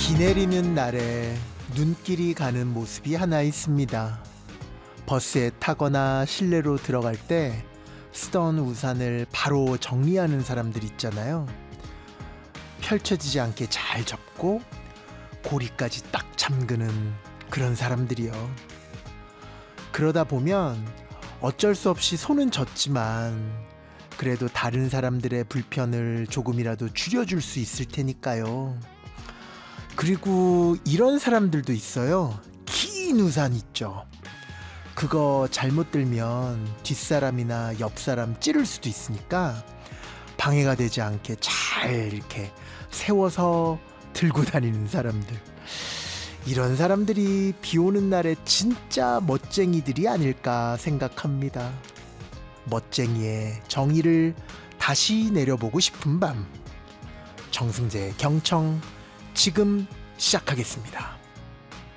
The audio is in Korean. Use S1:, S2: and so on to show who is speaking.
S1: 비 내리는 날에 눈길이 가는 모습이 하나 있습니다. 버스에 타거나 실내로 들어갈 때 쓰던 우산을 바로 정리하는 사람들 있잖아요. 펼쳐지지 않게 잘 접고 고리까지 딱 잠그는 그런 사람들이요. 그러다 보면 어쩔 수 없이 손은 졌지만 그래도 다른 사람들의 불편을 조금이라도 줄여줄 수 있을 테니까요. 그리고 이런 사람들도 있어요. 긴 우산 있죠. 그거 잘못 들면 뒷사람이나 옆사람 찌를 수도 있으니까 방해가 되지 않게 잘 이렇게 세워서 들고 다니는 사람들. 이런 사람들이 비 오는 날에 진짜 멋쟁이들이 아닐까 생각합니다. 멋쟁이의 정의를 다시 내려보고 싶은 밤. 정승재의 경청 지금 시작하겠습니다.